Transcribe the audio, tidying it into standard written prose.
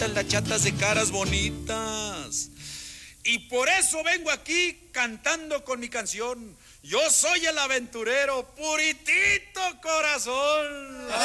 La chata hace caras bonitas. Y por eso vengo aquí cantando con mi canción. Yo soy el aventurero, puritito corazón.